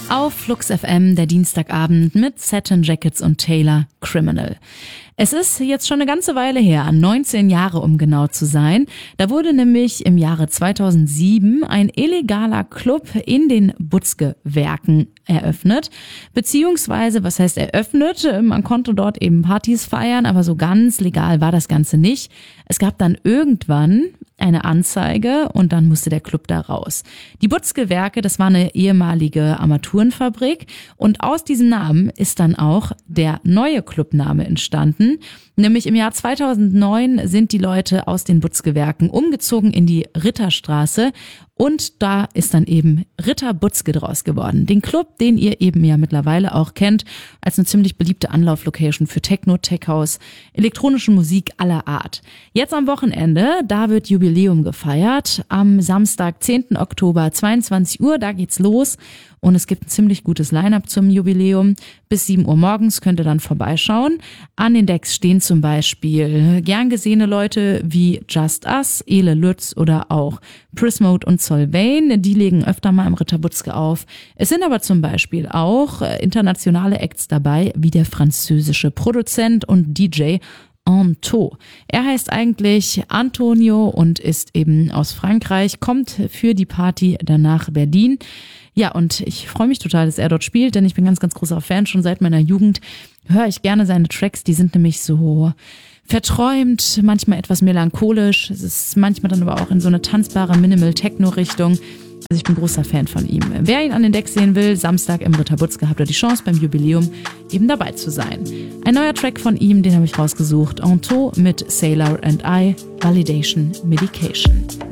Auf Flux FM der Dienstagabend mit Satin Jackets und Taylor, Criminal. Es ist jetzt schon eine ganze Weile her, 19 Jahre um genau zu sein. Da wurde nämlich im Jahre 2007 ein illegaler Club in den Butzke-Werken eröffnet. Beziehungsweise, was heißt eröffnet? Man konnte dort eben Partys feiern, aber so ganz legal war das Ganze nicht. Es gab dann irgendwann eine Anzeige und dann musste der Club da raus. Die Butzke-Werke, das war eine ehemalige Armaturenfabrik und aus diesem Namen ist dann auch der neue Clubname entstanden. Nämlich im Jahr 2009 sind die Leute aus den Butzke-Werken umgezogen in die Ritterstraße und da ist dann eben Ritter Butzke draus geworden. Den Club, den ihr eben ja mittlerweile auch kennt, als eine ziemlich beliebte Anlauflocation für Techno, Tech-House, elektronische Musik aller Art. Jetzt am Wochenende, da wird Jubiläum gefeiert. Am Samstag, 10. Oktober, 22 Uhr, da geht's los. Und es gibt ein ziemlich gutes Line-Up zum Jubiläum. Bis 7 Uhr morgens könnt ihr dann vorbeischauen. An den Decks stehen zum Beispiel gern gesehene Leute wie Just Us, Ele Lütz oder auch Prismode und Solveig. Die legen öfter mal im Ritter Butzke auf. Es sind aber zum Beispiel auch internationale Acts dabei, wie der französische Produzent und DJ Anto. Er heißt eigentlich Antonio und ist eben aus Frankreich, kommt für die Party dann nach Berlin. Ja, und ich freue mich total, dass er dort spielt, denn ich bin ganz, ganz großer Fan. Schon seit meiner Jugend höre ich gerne seine Tracks. Die sind nämlich so verträumt, manchmal etwas melancholisch. Es ist manchmal dann aber auch in so eine tanzbare Minimal-Techno-Richtung. Also ich bin großer Fan von ihm. Wer ihn an den Decks sehen will, Samstag im Ritter Butzke habt ihr die Chance, beim Jubiläum eben dabei zu sein. Ein neuer Track von ihm, den habe ich rausgesucht. Anto mit Sailor and I, Validation Medication.